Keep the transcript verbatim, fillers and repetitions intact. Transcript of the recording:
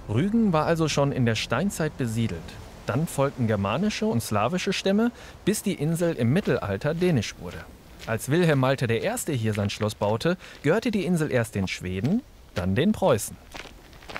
Rügen war also schon in der Steinzeit besiedelt. Dann folgten germanische und slawische Stämme, bis die Insel im Mittelalter dänisch wurde. Als Wilhelm Malte der Erste hier sein Schloss baute, gehörte die Insel erst den Schweden, dann den Preußen.